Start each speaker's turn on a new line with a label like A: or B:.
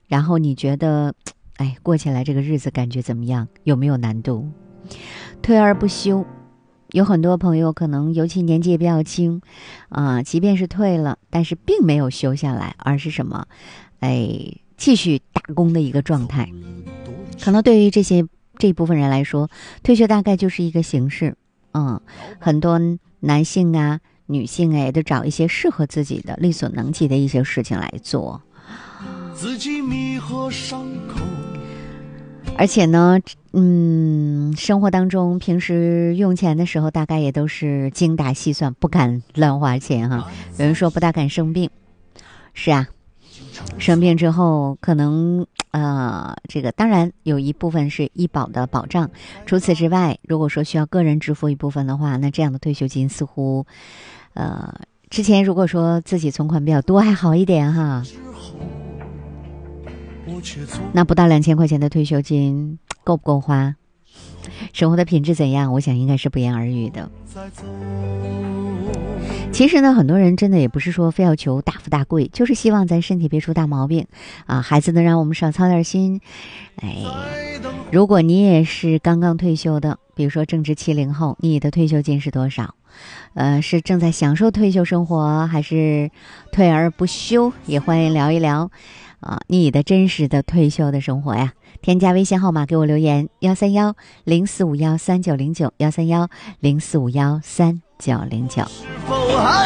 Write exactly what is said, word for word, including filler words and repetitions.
A: 然后你觉得哎，过起来这个日子感觉怎么样？有没有难度？退而不休，有很多朋友可能尤其年纪也比较轻啊、即便是退了，但是并没有休下来，而是什么？哎，继续打工的一个状态。可能对于这些这一部分人来说，退休大概就是一个形式。嗯，很多男性啊、女性啊，也都找一些适合自己的、力所能及的一些事情来做。
B: 自己弥合伤口。
A: 而且呢，嗯，生活当中平时用钱的时候，大概也都是精打细算，不敢乱花钱哈。有人说不大敢生病，是啊，生病之后可能呃，这个当然有一部分是医保的保障，除此之外，如果说需要个人支付一部分的话，那这样的退休金似乎，呃，之前如果说自己存款比较多还好一点哈。那不到两千块钱的退休金够不够花？生活的品质怎样？我想应该是不言而喻的。其实呢，很多人真的也不是说非要求大富大贵，就是希望咱身体别出大毛病啊，孩子能让我们少操点心。哎，如果你也是刚刚退休的，比如说正值七零后，你的退休金是多少？呃，是正在享受退休生活，还是退而不休？也欢迎聊一聊啊，你的真实的退休的生活呀。添加微信号码给我留言：幺三幺零四五幺三九零九，幺三幺零四五幺三九零九。